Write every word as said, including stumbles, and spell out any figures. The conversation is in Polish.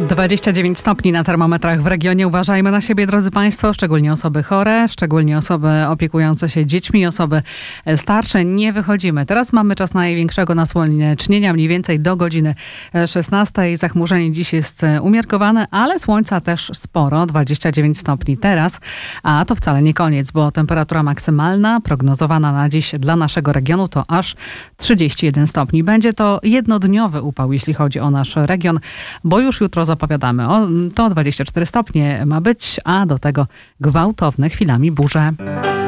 dwadzieścia dziewięć stopni na termometrach w regionie. Uważajmy na siebie, drodzy Państwo, szczególnie osoby chore, szczególnie osoby opiekujące się dziećmi, osoby starsze. Nie wychodzimy. Teraz mamy czas największego nasłonecznienia, mniej więcej do godziny szesnastej. Zachmurzenie dziś jest umiarkowane, ale słońca też sporo, dwadzieścia dziewięć stopni teraz. A to wcale nie koniec, bo temperatura maksymalna prognozowana na dziś dla naszego regionu to aż trzydzieści jeden stopni. Będzie to jednodniowy upał, jeśli chodzi o nasz region, bo już jutro zapowiadamy, o, to dwadzieścia cztery stopnie ma być, a do tego gwałtowne chwilami burze.